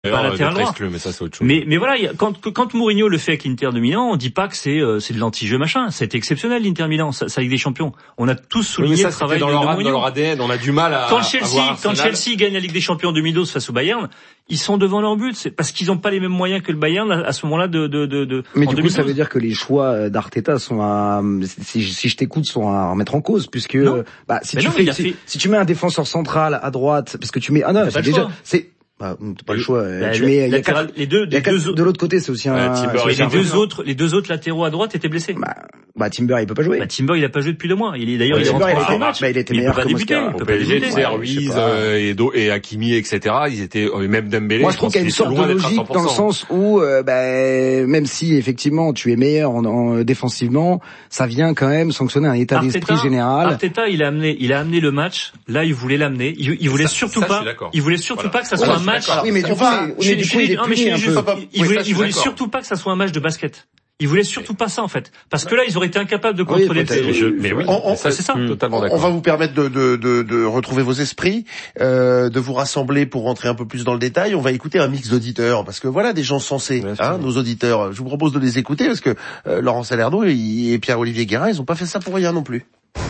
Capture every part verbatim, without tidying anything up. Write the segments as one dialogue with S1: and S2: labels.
S1: pas latéral droit.
S2: Mais ça, c'est autre chose.
S1: Mais, mais voilà, y a, quand, quand Mourinho le fait avec l'Inter de Milan, on dit pas que c'est, euh, c'est de l'anti-jeu machin. C'est exceptionnel, l'Inter Milan, ça, ça avec des champions. On a tous souligné
S2: oui, ça,
S1: le travail
S2: dans
S1: de,
S2: leur,
S1: de Mourinho.
S2: Dans leur A D N, on a du mal à,
S1: quand Chelsea,
S2: à voir
S1: quand Chelsea gagne la Ligue des Champions en deux mille douze face au Bayern, ils sont devant leur but. C'est parce qu'ils n'ont pas les mêmes moyens que le Bayern à ce moment-là de, de, de, de
S3: Mais
S1: en
S3: du
S1: deux mille douze.
S3: coup, ça veut dire que les choix d'Arteta sont à, si, si je t'écoute, sont à remettre en cause, puisque,
S1: non.
S3: bah, si
S1: mais
S3: tu
S1: non,
S3: fais,
S1: si,
S3: fait... si tu mets un défenseur central à droite, parce que tu mets, ah non, c'est déjà, c'est, bah, t'as pas le choix.
S1: Bah,
S3: tu mets, il y a
S1: quatre, les deux,
S3: il y a quatre,
S1: deux
S3: de l'autre côté, c'est aussi un,
S2: Timber,
S1: et les deux autres, les deux autres latéraux à droite étaient blessés.
S3: Bah, bah Timber, il peut pas jouer.
S1: Bah, Timber, il a pas joué depuis deux mois. Il est d'ailleurs,
S3: ouais,
S1: il est rentré
S3: en
S1: match.
S3: Bah, il était
S1: il
S3: meilleur
S1: peut pas
S3: que
S1: débuter.
S3: Mosca.
S1: Au
S2: P S G, tu sais,
S3: ouais,
S2: Ruiz euh, et, Do, et Hakimi, et cetera. Ils étaient, euh, même Dembélé.
S3: Moi, je trouve qu'il y a une sorte de logique dans le sens où, euh, bah, même si effectivement tu es meilleur en, en défensivement, ça vient quand même sanctionner un état
S1: Arteta,
S3: d'esprit général.
S1: Arteta, il a amené, il a amené le match. Là, il voulait l'amener. Il, il voulait
S2: ça,
S1: surtout
S2: ça,
S1: pas. Il voulait surtout voilà. pas que ça soit
S2: voilà,
S1: un match.
S3: Oui, mais du coup,
S1: je, je, je, non, mais je, juste,
S2: pas,
S1: il
S2: oui,
S1: voulait,
S2: ça,
S1: il voulait surtout pas que ça soit un match de basket. Il voulait surtout pas ça en fait, parce que là ils auraient été incapables de contrôler
S3: oui,
S1: le jeu.
S2: Mais oui,
S4: on, on,
S2: ça c'est ça. Mmh. Totalement d'accord.
S4: On va vous permettre de, de, de, de retrouver vos esprits, euh, de vous rassembler pour rentrer un peu plus dans le détail. On va écouter un mix d'auditeurs, parce que voilà des gens sensés, hein, nos auditeurs. Je vous propose de les écouter parce que euh, Laurent Salerno et, et Pierre-Olivier Guérin, ils ont pas fait ça pour rien non plus.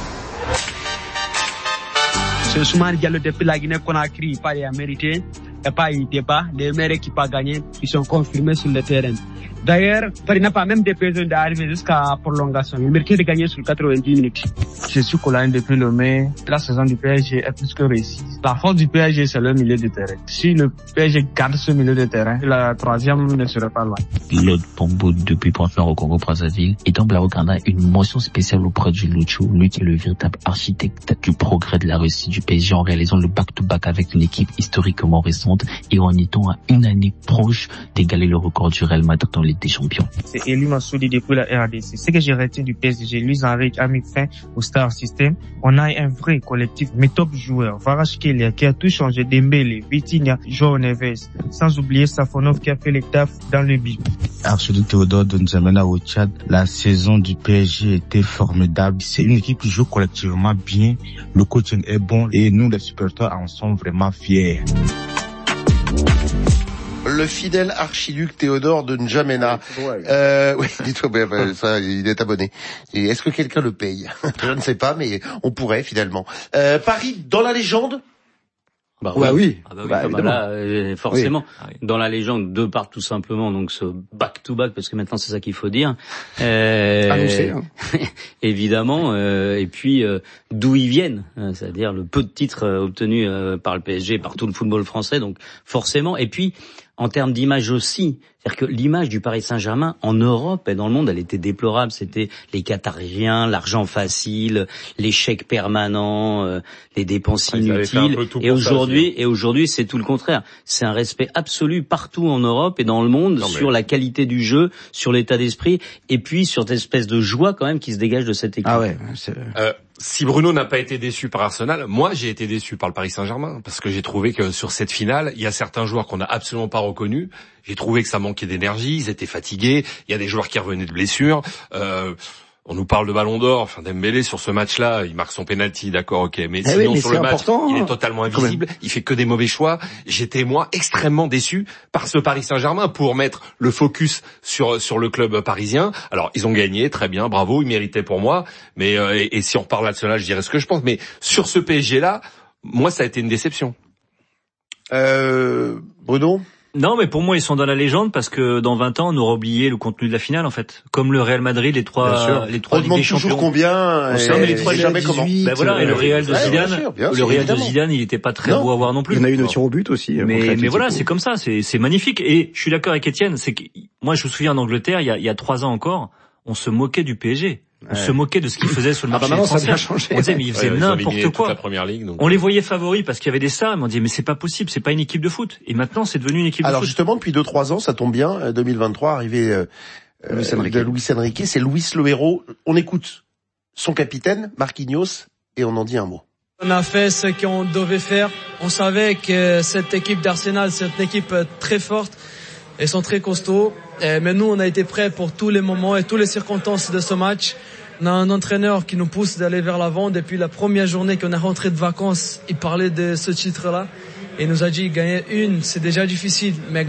S5: C'est Soumane Diallo depuis la Guinée-Conakry. Paris a mérité. Et pas il n'était pas. Les meilleurs équipes à gagner, ils sont confirmés sur le terrain. D'ailleurs, Paris n'a pas même besoin d'arriver jusqu'à prolongation. Il méritait de gagner sur quatre-vingt-dix minutes. Je suis Colagne depuis le mai. La saison du P S G est plus que réussie. La force du P S G, c'est le milieu de terrain. Si le P S G garde ce milieu de terrain, la troisième ne serait pas loin.
S6: Claude Pombo depuis Point-Fer au Congo-Brazzaville. Et donc, Blaugrana, une mention spéciale auprès du Lucho, lui qui est le véritable architecte du progrès de la réussite du P S G en réalisant le back-to-back avec une équipe historiquement récente et en étant à une année proche d'égaler le record du Real Madrid dans les des champions.
S5: C'est Elie Massoudi depuis la R D C. Ce que j'ai retenu du P S G, Luis Enrique a mis fin au Star System. On a un vrai collectif, mes top joueurs. Kvaratskhelia qui a tout changé, Dembélé, Vitinha, João Neves, sans oublier Safonov qui a fait les taf dans le but.
S7: Archiduc Théodore de N'Djamena au Tchad, la saison du P S G était formidable. C'est une équipe qui joue collectivement bien, le coaching est bon et nous les supporters en sommes vraiment fiers.
S4: Le fidèle archiduc Théodore de N'Djamena. Euh, oui, dis-toi, ben, ça, il est abonné. Et est-ce que quelqu'un le paye? Je ne sais pas, mais on pourrait finalement. Euh, Paris dans la légende?
S3: Bah, ouais, oui.
S8: Ah bah oui,
S3: bah,
S8: bah là, euh, forcément,
S3: oui.
S8: Dans la légende, de part tout simplement, donc ce back-to-back, parce que maintenant c'est ça qu'il faut dire. Euh,
S3: Annoncé, hein.
S8: Évidemment, euh, et puis euh, d'où ils viennent, euh, c'est-à-dire le peu de titres euh, obtenus euh, par le P S G, par tout le football français, donc forcément, et puis en termes d'image aussi, c'est-à-dire que l'image du Paris Saint-Germain en Europe et dans le monde, elle était déplorable. C'était les Qatariens, l'argent facile, l'échec permanent, euh, les dépenses inutiles. Et aujourd'hui, et aujourd'hui, c'est tout le contraire. C'est un respect absolu partout en Europe et dans le monde non, sur la qualité du jeu, sur l'état d'esprit, et puis sur cette espèce de joie quand même qui se dégage de cette équipe.
S3: Ah ouais. C'est...
S2: Euh, si Bruno n'a pas été déçu par Arsenal, moi j'ai été déçu par le Paris Saint-Germain parce que j'ai trouvé que sur cette finale, il y a certains joueurs qu'on n'a absolument pas reconnus. J'ai trouvé que ça manquait d'énergie, ils étaient fatigués. Il y a des joueurs qui revenaient de blessures. Euh, on nous parle de Ballon d'Or, enfin Dembélé sur ce match-là, il marque son penalty, d'accord, ok, mais
S3: eh
S2: sinon
S3: oui, mais
S2: sur le match,
S3: important,
S2: il est totalement invisible, il fait que des mauvais choix. J'étais moi extrêmement déçu par ce Paris Saint-Germain pour mettre le focus sur sur le club parisien. Alors ils ont gagné, très bien, bravo, ils méritaient pour moi. Mais euh, et, et si on reparle national, je dirais ce que je pense. Mais sur ce P S G-là, moi ça a été une déception.
S4: Euh, Bruno?
S1: Non, mais pour moi, ils sont dans la légende parce que dans vingt ans, on aura oublié le contenu de la finale, en fait. Comme le Real Madrid, les trois, les trois Ligues des Champions.
S4: On demande toujours combien,
S1: et, et les trois
S4: jamais comment.
S1: Ben voilà, et le Real de Zidane, ouais, sûr, le sûr, Real évidemment. de Zidane, il était pas très non. beau à voir non plus.
S3: Il y en a eu de tir au but aussi.
S1: Mais, mais voilà, c'est comme ça, c'est, c'est magnifique. Et je suis d'accord avec Étienne, c'est que, moi, je me souviens en Angleterre, il y a, il y a trois ans encore, on se moquait du P S G. On ouais. se moquait de ce qu'ils faisaient sur le marché.
S3: Ah bah ça a changé.
S1: On disait mais ils faisaient ouais, n'importe
S2: ils
S1: quoi.
S2: La première ligue, donc...
S1: On les voyait favoris parce qu'il y avait des stars, mais on disait mais c'est pas possible, c'est pas une équipe de foot. Et maintenant c'est devenu une équipe
S4: Alors
S1: de foot.
S4: Alors justement depuis deux trois ans, ça tombe bien, deux mille vingt-trois arrivé euh, Luis Enrique. de Luis Enrique, c'est Luis le héros. On écoute son capitaine Marquinhos et on en dit un mot.
S9: On a fait ce qu'on devait faire. On savait que cette équipe d'Arsenal, c'est une équipe très forte. Ils sont très costauds. Mais nous, on a été prêts pour tous les moments et toutes les circonstances de ce match. On a un entraîneur qui nous pousse d'aller vers l'avant. Depuis la première journée qu'on est rentré de vacances, il parlait de ce titre-là. Et il nous a dit, gagner une, c'est déjà difficile. Mais